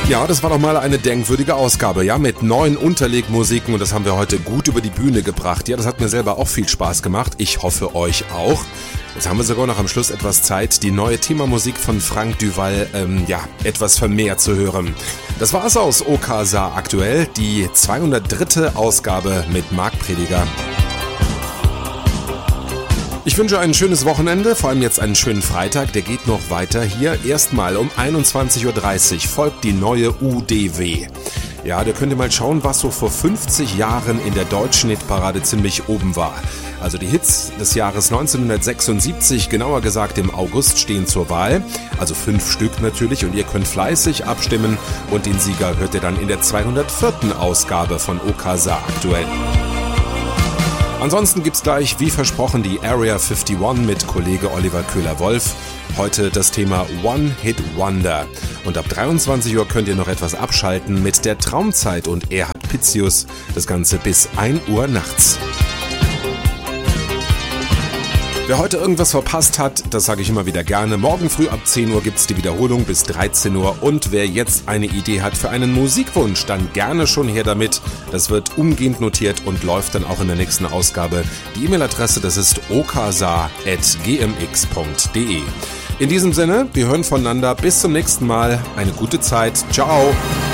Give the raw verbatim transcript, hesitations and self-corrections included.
Ja, das war doch mal eine denkwürdige Ausgabe, ja, mit neuen Unterlegmusiken und das haben wir heute gut über die Bühne gebracht. Ja, das hat mir selber auch viel Spaß gemacht. Ich hoffe, euch auch. Jetzt haben wir sogar noch am Schluss etwas Zeit, die neue Themamusik von Frank Duval, ähm, ja, etwas vermehrt zu hören. Das war's aus Okasa aktuell, die zweihundertdritte Ausgabe mit Marc Prediger. Ich wünsche ein schönes Wochenende, vor allem jetzt einen schönen Freitag, der geht noch weiter hier. Erstmal um einundzwanzig Uhr dreißig folgt die neue U D W. Ja, da könnt ihr mal schauen, was so vor fünfzig Jahren in der deutschen Hitparade ziemlich oben war. Also die Hits des Jahres neunzehnhundertsechsundsiebzig, genauer gesagt im August, stehen zur Wahl. Also fünf Stück natürlich und ihr könnt fleißig abstimmen und den Sieger hört ihr dann in der zweihundertvierten Ausgabe von Okasa aktuell. Ansonsten gibt's gleich, wie versprochen, die Area einundfünfzig mit Kollege Oliver Köhler-Wolf. Heute das Thema One Hit Wonder. Und ab dreiundzwanzig Uhr könnt ihr noch etwas abschalten mit der Traumzeit und Erhard Pitzius. Das Ganze bis ein Uhr nachts. Wer heute irgendwas verpasst hat, das sage ich immer wieder gerne. Morgen früh ab zehn Uhr gibt's die Wiederholung bis dreizehn Uhr. Und wer jetzt eine Idee hat für einen Musikwunsch, dann gerne schon her damit. Das wird umgehend notiert und läuft dann auch in der nächsten Ausgabe. Die E-Mail-Adresse, das ist okasa at g m x punkt d e. In diesem Sinne, wir hören voneinander. Bis zum nächsten Mal. Eine gute Zeit. Ciao.